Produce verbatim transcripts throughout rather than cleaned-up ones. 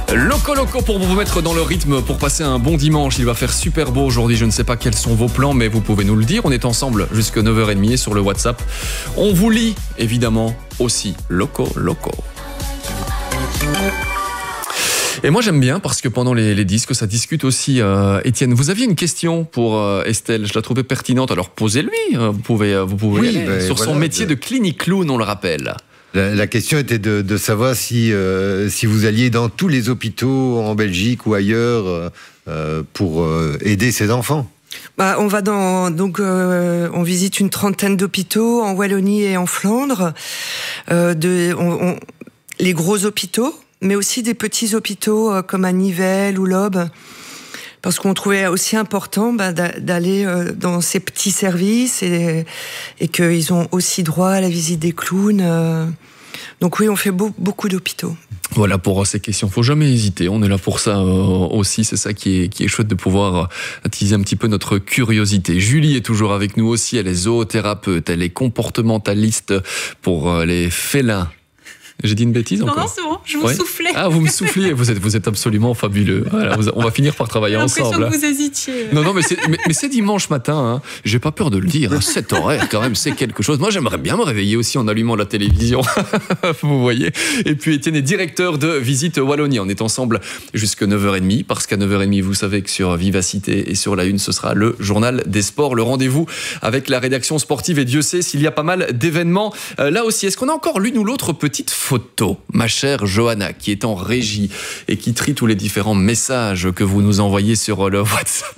Loco Loco pour vous mettre dans le rythme, pour passer un bon dimanche. Il va faire super beau aujourd'hui, je ne sais pas quels sont vos plans, mais vous pouvez nous le dire. On est ensemble jusqu'à neuf heures trente et sur le WhatsApp. On vous lit évidemment aussi Loco Loco. Et moi j'aime bien parce que pendant les, les disques ça discute aussi. euh, Étienne, vous aviez une question pour euh, Estelle, je la trouvais pertinente, alors posez-lui, vous pouvez, vous pouvez oui, aller ben, sur voilà, son métier de... de clinic clown, on le rappelle. La, la question était de, de savoir si, euh, si vous alliez dans tous les hôpitaux en Belgique ou ailleurs euh, pour euh, aider ces enfants. Bah, on va dans donc euh, on visite une trentaine d'hôpitaux en Wallonie et en Flandre, euh, de on, on, les gros hôpitaux, mais aussi des petits hôpitaux euh, comme à Nivelles ou l'Aube, parce qu'on trouvait aussi important bah, d'aller euh, dans ces petits services et, et qu'ils ont aussi droit à la visite des clowns. Euh. Donc oui, on fait beau, beaucoup d'hôpitaux. Voilà pour ces questions, faut jamais hésiter, on est là pour ça euh, aussi, c'est ça qui est, qui est chouette de pouvoir attiser un petit peu notre curiosité. Julie est toujours avec nous aussi, elle est zoothérapeute, elle est comportementaliste pour euh, les félins. J'ai dit une bêtise encore ? Non, non, c'est bon, je vous ouais. soufflais. Ah, vous me souffliez, vous êtes, vous êtes absolument fabuleux. Voilà, vous, on va finir par travailler J'ai ensemble. l'impression que vous hésitiez. Non, non, mais c'est, mais, mais c'est dimanche matin, hein. J'ai pas peur de le dire. Hein. Cet horaire, quand même, c'est quelque chose. Moi, j'aimerais bien me réveiller aussi en allumant la télévision. Vous voyez. Et puis, Étienne est directeur de Visite Wallonie. On est ensemble jusqu'à neuf heures trente, parce qu'à neuf heures trente, vous savez que sur Vivacité et sur La Une, ce sera le journal des sports, le rendez-vous avec la rédaction sportive. Et Dieu sait s'il y a pas mal d'événements. Euh, là aussi, est-ce qu'on a encore l'une ou l'autre petite photo ? Ma chère Johanna, qui est en régie et qui trie tous les différents messages que vous nous envoyez sur le WhatsApp.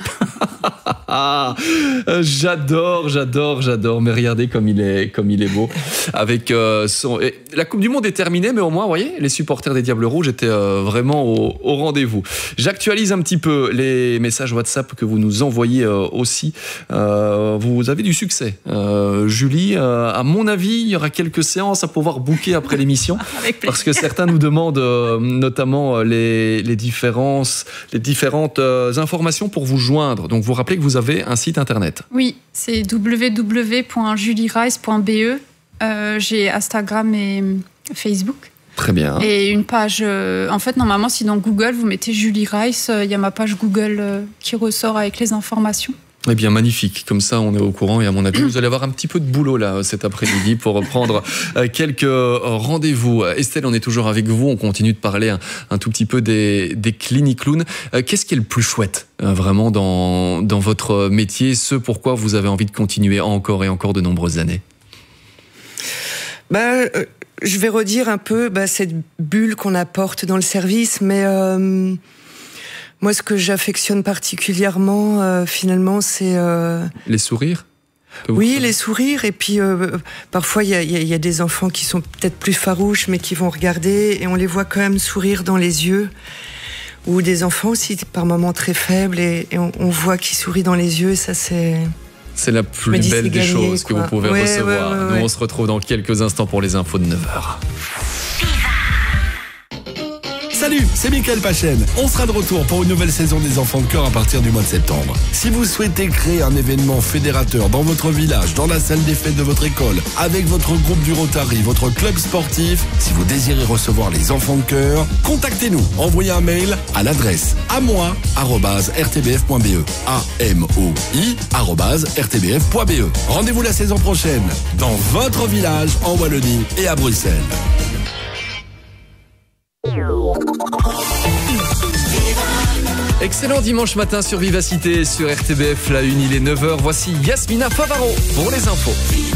J'adore, j'adore, j'adore. Mais regardez comme il est, comme il est beau. Avec euh, son... Et la Coupe du Monde est terminée, mais au moins, vous voyez, les supporters des Diables Rouges étaient euh, vraiment au, au rendez-vous. J'actualise un petit peu les messages WhatsApp que vous nous envoyez euh, aussi. Euh, vous avez du succès. Euh, Julie, euh, à mon avis, il y aura quelques séances à pouvoir booker après l'émission. Parce que certains nous demandent euh, notamment euh, les, les, différences, les différentes euh, informations pour vous joindre. Donc, vous rappelez que vous avez un site internet. Oui, c'est w w w point julie rice point b e. Euh, j'ai Instagram et Facebook. Très bien. Et une page... Euh, en fait, normalement, si dans Google, vous mettez Julie Rice, il euh, y a ma page Google euh, qui ressort avec les informations. Eh bien, magnifique. Comme ça, on est au courant. Et à mon avis, vous allez avoir un petit peu de boulot là cet après-midi pour reprendre quelques rendez-vous. Estelle, on est toujours avec vous. On continue de parler un, un tout petit peu des, des clinic clowns. Qu'est-ce qui est le plus chouette vraiment dans, dans votre métier ? Ce pourquoi vous avez envie de continuer encore et encore de nombreuses années ? Bah, euh, je vais redire un peu bah, cette bulle qu'on apporte dans le service, mais... Euh... Moi, ce que j'affectionne particulièrement, euh, finalement, c'est... Euh... Les sourires ? Oui, les sourires. Et puis, euh, parfois, il y a, y, a, y a des enfants qui sont peut-être plus farouches, mais qui vont regarder, et on les voit quand même sourire dans les yeux. Ou des enfants aussi, par moments très faibles, et, et on, on voit qu'ils sourient dans les yeux, et ça, c'est... C'est la plus dis, belle des gagné, choses quoi. que vous pouvez ouais, recevoir. Ouais, ouais, Nous, ouais. on se retrouve dans quelques instants pour les infos de neuf heures. Salut, c'est Mickaël Pachen. On sera de retour pour une nouvelle saison des Enfants de Cœur à partir du mois de septembre. Si vous souhaitez créer un événement fédérateur dans votre village, dans la salle des fêtes de votre école, avec votre groupe du Rotary, votre club sportif, si vous désirez recevoir les Enfants de Cœur, contactez-nous. Envoyez un mail à l'adresse à moi arobase r t b f point b e. A M O I arobase r t b f point b e. Rendez-vous la saison prochaine dans votre village en Wallonie et à Bruxelles. Excellent dimanche matin sur Vivacité, sur R T B F, La Une, il est neuf heures. Voici Yasmina Favaro pour les infos.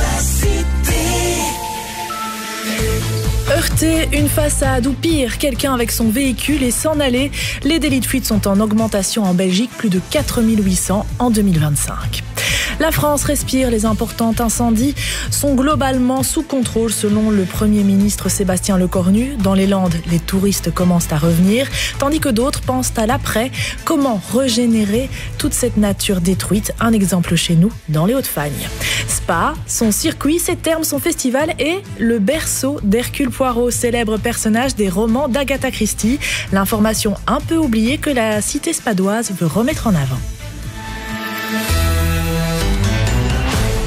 Heurter une façade ou pire, quelqu'un avec son véhicule et s'en aller. Les délits de fuite sont en augmentation en Belgique, plus de quatre mille huit cents en deux mille vingt-cinq. La France respire, les importants incendies sont globalement sous contrôle selon le Premier ministre Sébastien Lecornu. Dans les Landes, les touristes commencent à revenir, tandis que d'autres pensent à l'après. Comment régénérer toute cette nature détruite ? Un exemple chez nous, dans les Hauts-de-Fagne. Spa, son circuit, ses termes, son festival et le berceau d'Hercule Poirot, célèbre personnage des romans d'Agatha Christie. L'information un peu oubliée que la cité spadoise veut remettre en avant.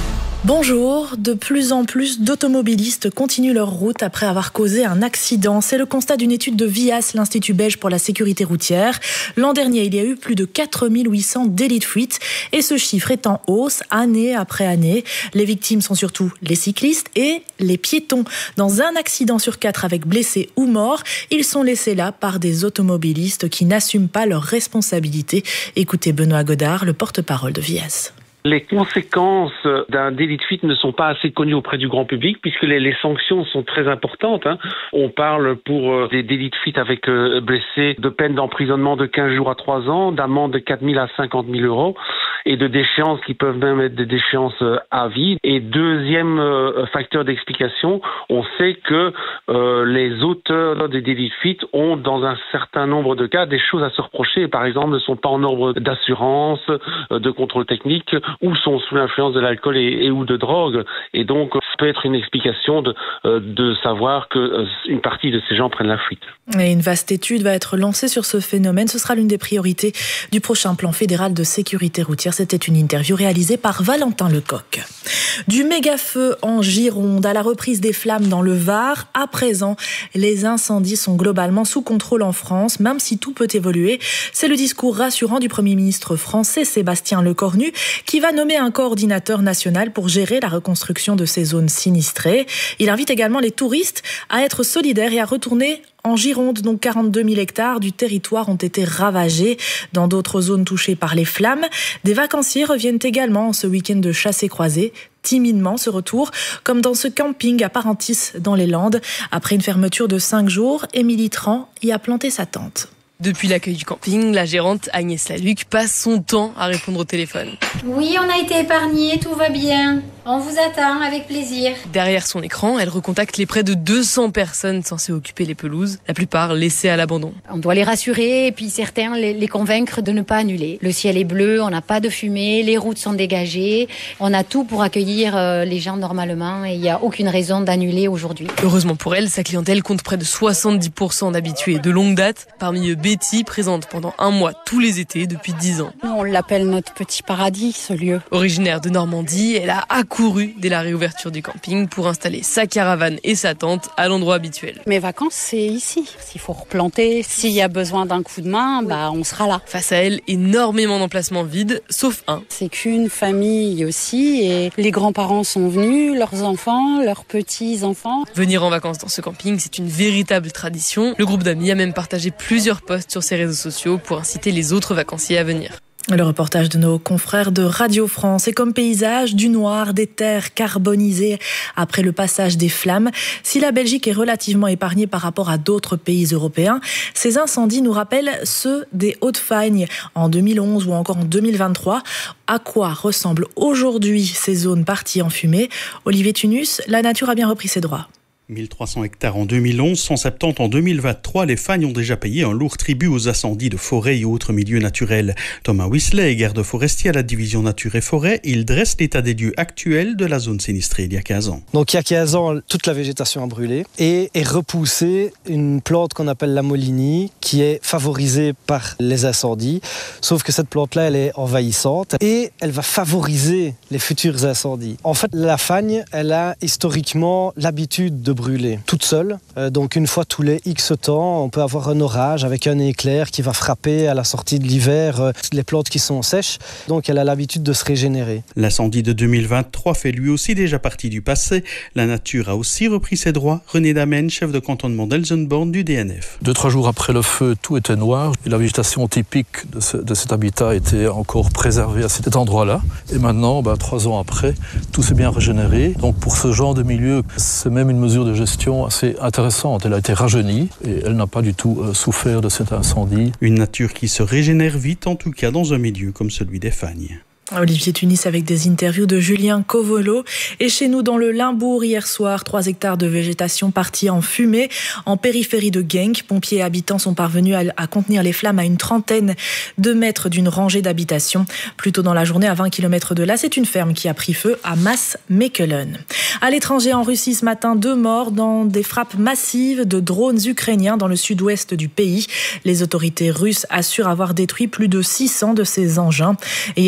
Bonjour, de plus en plus d'automobilistes continuent leur route après avoir causé un accident. C'est le constat d'une étude de V I A S, l'Institut belge pour la sécurité routière. L'an dernier, il y a eu plus de quatre mille huit cents délits de fuite et ce chiffre est en hausse année après année. Les victimes sont surtout les cyclistes et les piétons. Dans un accident sur quatre avec blessés ou morts, ils sont laissés là par des automobilistes qui n'assument pas leurs responsabilités. Écoutez Benoît Godard, le porte-parole de V I A S. Les conséquences d'un délit de fuite ne sont pas assez connues auprès du grand public puisque les, les sanctions sont très importantes. Hein. On parle pour euh, des délits de fuite avec euh, blessés de peine d'emprisonnement de quinze jours à trois ans, d'amende de quatre mille à cinquante mille euros et de déchéances qui peuvent même être des déchéances euh, à vie. Et deuxième euh, facteur d'explication, on sait que euh, les auteurs des délits de fuite ont dans un certain nombre de cas des choses à se reprocher. Par exemple, ne sont pas en ordre d'assurance, euh, de contrôle technique, ou sont sous l'influence de l'alcool et, et ou de drogue. Et donc, ça peut être une explication de, euh, de savoir que euh, une partie de ces gens prennent la fuite. Et une vaste étude va être lancée sur ce phénomène. Ce sera l'une des priorités du prochain plan fédéral de sécurité routière. C'était une interview réalisée par Valentin Lecoq. Du méga-feu en Gironde à la reprise des flammes dans le Var, à présent, les incendies sont globalement sous contrôle en France, même si tout peut évoluer. C'est le discours rassurant du Premier ministre français, Sébastien Lecornu, qui va nommer un coordinateur national pour gérer la reconstruction de ces zones sinistrées. Il invite également les touristes à être solidaires et à retourner en Gironde, donc quarante-deux mille hectares du territoire ont été ravagés. Dans d'autres zones touchées par les flammes, des vacanciers reviennent également ce week-end de chassés-croisés. Timidement ce retour, comme dans ce camping à Parentis dans les Landes. Après une fermeture de cinq jours, Émilie Tran y a planté sa tente. Depuis l'accueil du camping, la gérante Agnès Laluc passe son temps à répondre au téléphone. Oui, on a été épargnés, tout va bien. On vous attend avec plaisir. Derrière son écran, elle recontacte les près de deux cents personnes censées occuper les pelouses, la plupart laissées à l'abandon. On doit les rassurer et puis certains les, les convaincre de ne pas annuler. Le ciel est bleu, on n'a pas de fumée, les routes sont dégagées. On a tout pour accueillir les gens normalement et il n'y a aucune raison d'annuler aujourd'hui. Heureusement pour elle, sa clientèle compte près de soixante-dix pour cent d'habitués de longue date. Parmi eux, Betty, présente pendant un mois tous les étés depuis dix ans. On l'appelle notre petit paradis, ce lieu. Originaire de Normandie, elle a accouru dès la réouverture du camping pour installer sa caravane et sa tente à l'endroit habituel. Mes vacances, c'est ici. S'il faut replanter, s'il y a besoin d'un coup de main, bah on sera là. Face à elle, énormément d'emplacements vides, sauf un. C'est qu'une famille aussi et les grands-parents sont venus, leurs enfants, leurs petits-enfants. Venir en vacances dans ce camping, c'est une véritable tradition. Le groupe d'amis a même partagé plusieurs posts sur ses réseaux sociaux pour inciter les autres vacanciers à venir. Le reportage de nos confrères de Radio France. Et comme paysage, du noir, des terres carbonisées après le passage des flammes. Si la Belgique est relativement épargnée par rapport à d'autres pays européens, ces incendies nous rappellent ceux des Hauts-de-Fagne en deux mille onze ou encore en deux mille vingt-trois. À quoi ressemblent aujourd'hui ces zones parties en fumée ? Olivier Tunus, la nature a bien repris ses droits. mille trois cents hectares en deux mille onze, cent soixante-dix en deux mille vingt-trois, les Fagnes ont déjà payé un lourd tribut aux incendies de forêt et autres milieux naturels. Thomas Whistler est garde forestier à la division nature et forêt. Il dresse l'état des lieux actuels de la zone sinistrée il y a quinze ans. Donc il y a quinze ans, toute la végétation a brûlé et est repoussée une plante qu'on appelle la molinie qui est favorisée par les incendies. Sauf que cette plante-là, elle est envahissante et elle va favoriser les futurs incendies. En fait, la Fagne, elle a historiquement l'habitude de brûler toute seule. Euh, donc une fois tous les X temps, on peut avoir un orage avec un éclair qui va frapper à la sortie de l'hiver euh, les plantes qui sont sèches. Donc elle a l'habitude de se régénérer. L'incendie de deux mille vingt-trois fait lui aussi déjà partie du passé. La nature a aussi repris ses droits. René Damen, chef de cantonnement d'Elsenborn du D N F. Deux, trois jours après le feu, tout était noir. Et la végétation typique de, ce, de cet habitat était encore préservée à cet endroit-là. Et maintenant, bah, trois ans après, tout s'est bien régénéré. Donc pour ce genre de milieu, c'est même une mesure de gestion assez intéressante. Elle a été rajeunie et elle n'a pas du tout euh, souffert de cet incendie. Une nature qui se régénère vite, en tout cas dans un milieu comme celui des Fagnes. Olivier Tunis avec des interviews de Julien Covolo. Et chez nous, dans le Limbourg, hier soir, trois hectares de végétation partis en fumée. En périphérie de Genk, pompiers et habitants sont parvenus à, à contenir les flammes à une trentaine de mètres d'une rangée d'habitations. Plus tôt dans la journée, à vingt kilomètres de là, c'est une ferme qui a pris feu à Maas-Mechelen. À l'étranger, en Russie, ce matin, deux morts dans des frappes massives de drones ukrainiens dans le sud-ouest du pays. Les autorités russes assurent avoir détruit plus de six cents de ces engins. Et hier soir à Moscou,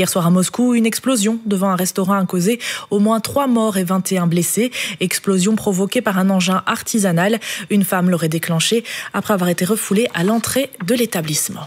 Moscou, une explosion devant un restaurant a causé au moins trois morts et vingt et un blessés. Explosion provoquée par un engin artisanal. Une femme l'aurait déclenchée après avoir été refoulée à l'entrée de l'établissement.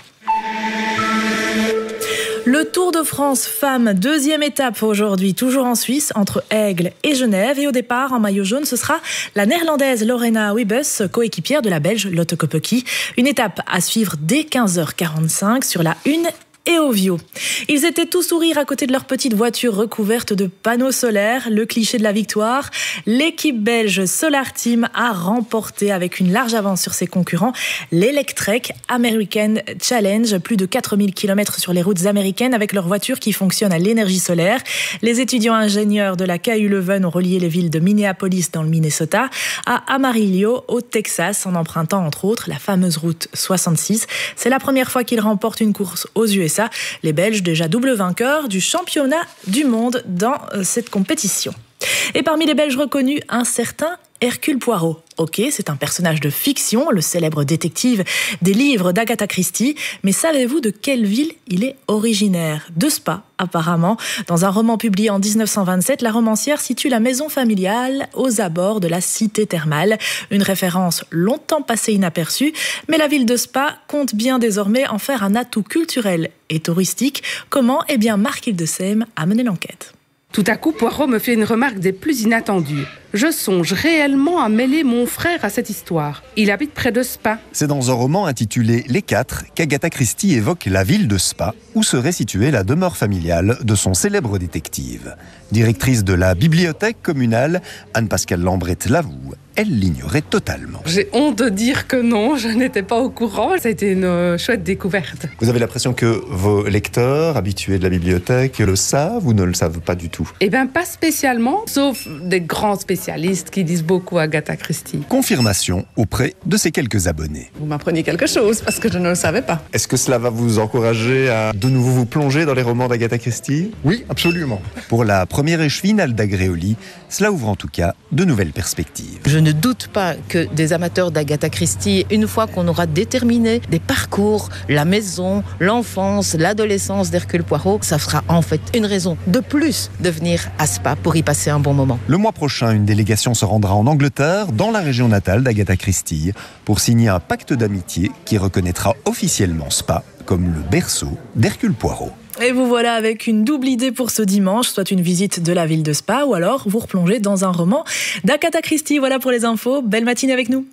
Le Tour de France femmes, deuxième étape aujourd'hui, toujours en Suisse, entre Aigle et Genève. Et au départ, en maillot jaune, ce sera la néerlandaise Lorena Wiebes, coéquipière de la belge Lotte Kopecky. Une étape à suivre dès quinze heures quarante-cinq sur la une et Ovio. Ils étaient tous sourires à côté de leur petite voiture recouverte de panneaux solaires. Le cliché de la victoire, l'équipe belge Solar Team a remporté avec une large avance sur ses concurrents l'Electrek American Challenge. Plus de quatre mille kilomètres sur les routes américaines avec leur voiture qui fonctionne à l'énergie solaire. Les étudiants ingénieurs de la K U Leuven ont relié les villes de Minneapolis dans le Minnesota à Amarillo au Texas en empruntant entre autres la fameuse route soixante-six. C'est la première fois qu'ils remportent une course aux U S A. Les Belges déjà double vainqueurs du championnat du monde dans cette compétition. Et parmi les Belges reconnus, un certain Hercule Poirot. Ok, c'est un personnage de fiction, le célèbre détective des livres d'Agatha Christie, mais savez-vous de quelle ville il est originaire? De Spa, apparemment. Dans un roman publié en dix-neuf cent vingt-sept, la romancière situe la maison familiale aux abords de la cité thermale. Une référence longtemps passée inaperçue, mais la ville de Spa compte bien désormais en faire un atout culturel et touristique. Comment? Eh bien, Marc Hildesheim a mené l'enquête. Tout à coup, Poirot me fait une remarque des plus inattendues. Je songe réellement à mêler mon frère à cette histoire. Il habite près de Spa. C'est dans un roman intitulé Les Quatre qu'Agatha Christie évoque la ville de Spa, où serait située la demeure familiale de son célèbre détective. Directrice de la bibliothèque communale, Anne-Pascale Lambrette l'avoue, elle l'ignorait totalement. J'ai honte de dire que non, je n'étais pas au courant. Ça a été une chouette découverte. Vous avez l'impression que vos lecteurs, habitués de la bibliothèque, le savent ou ne le savent pas du tout? Eh bien, pas spécialement, sauf des grands spécialistes qui disent beaucoup Agatha Christie. Confirmation auprès de ses quelques abonnés. Vous m'apprenez quelque chose parce que je ne le savais pas. Est-ce que cela va vous encourager à de nouveau vous plonger dans les romans d'Agatha Christie? Oui, absolument. Pour la première échevine, Alda Gréoli, cela ouvre en tout cas de nouvelles perspectives. Je ne doute pas que des amateurs d'Agatha Christie, une fois qu'on aura déterminé des parcours, la maison, l'enfance, l'adolescence d'Hercule Poirot, ça sera en fait une raison de plus de venir à Spa pour y passer un bon moment. Le mois prochain, une délégation se rendra en Angleterre, dans la région natale d'Agatha Christie, pour signer un pacte d'amitié qui reconnaîtra officiellement Spa comme le berceau d'Hercule Poirot. Et vous voilà avec une double idée pour ce dimanche, soit une visite de la ville de Spa ou alors vous replongez dans un roman d'Agatha Christie. Voilà pour les infos, belle matinée avec nous.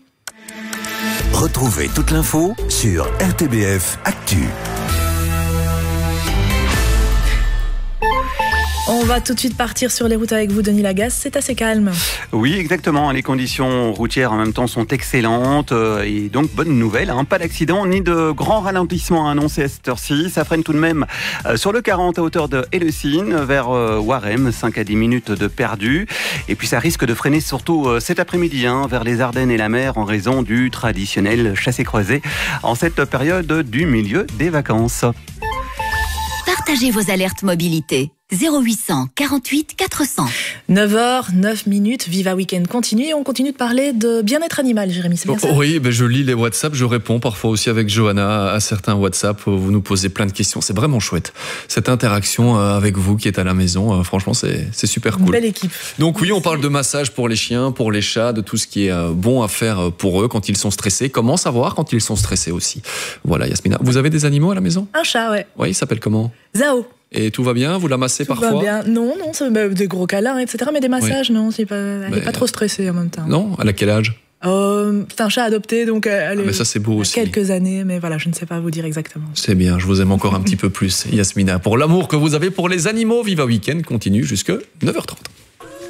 Retrouvez toute l'info sur R T B F Actu. On va tout de suite partir sur les routes avec vous, Denis Lagasse. C'est assez calme. Oui, exactement. Les conditions routières en même temps sont excellentes. Et donc, bonne nouvelle, hein. Pas d'accident ni de grands ralentissements annoncés à cette heure-ci. Ça freine tout de même sur le quarante à hauteur de Hellesine vers Warem, cinq à dix minutes de perdu. Et puis, ça risque de freiner surtout cet après-midi hein, vers les Ardennes et la mer en raison du traditionnel chassé-croisé en cette période du milieu des vacances. Partagez vos alertes mobilité. zéro huit cent quarante-huit quatre cents. neuf heures, neuf minutes, Viva Weekend continue et on continue de parler de bien-être animal, Jérémy, c'est bien ça? Oui, ben je lis les WhatsApp, je réponds parfois aussi avec Johanna à certains WhatsApp, vous nous posez plein de questions, c'est vraiment chouette. Cette interaction avec vous qui êtes à la maison, franchement c'est, c'est super cool. Une belle équipe. Donc oui, on parle de massage pour les chiens, pour les chats, de tout ce qui est bon à faire pour eux quand ils sont stressés. Comment savoir quand ils sont stressés aussi? Voilà, Yasmina. Vous avez des animaux à la maison? Un chat, ouais. Oui, il s'appelle comment? Zao. Et tout va bien? Vous la massez tout parfois? Va bien. Non, non, c'est des gros câlins, et cetera. Mais des massages, oui. Non, c'est pas, elle n'est bah, pas trop stressée en même temps. Non? Elle a quel âge? euh, C'est un chat adopté, donc elle ah, mais ça, c'est beau aussi. Quelques années, mais voilà, je ne sais pas vous dire exactement. C'est bien, je vous aime encore un petit peu plus, Yasmina, pour l'amour que vous avez pour les animaux. Viva Weekend continue jusque neuf heures trente.